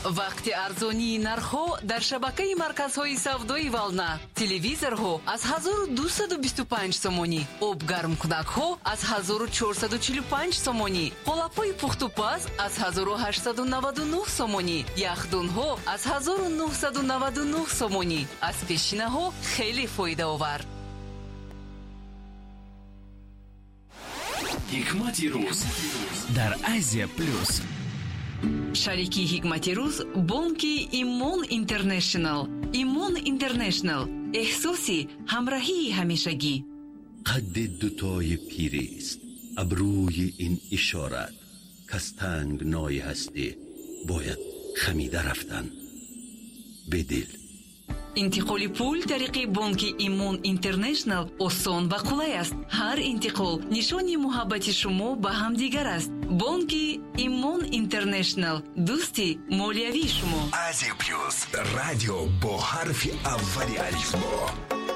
вақти арзонии нархҳо дар шабакаи марказҳои савдои Вална. Телевизорҳо аз 1225 сомонӣ, обгармкунакҳо аз 1445 сомонӣ, қолапҳои пухтупаз аз 1899 сомонӣ, яхдунҳо аз 1999 сомонӣ. аз пешинаҳо хеле фоидаовар. ҳикмати рӯз дар Азия плюс. шарики ҳикмати рӯз бонки Имон Интернешнл. Имон Интернешнл, эҳсоси ҳамроҳии ҳамешагӣ. قد دوتای پیریست، ابروی این اشارت کس تنگنای هستی باید خمیده رفتن. به دل интиқоли пул тариқи бонки Имон Интернешнл осон ва қулай аст. ҳар интиқол нишони муҳаббати шумо ба ҳамдигар аст. бонки Имон Интернешнл, дӯсти молиявии шумо. Азия плюс, радио бо ҳарфи аввали алифбо.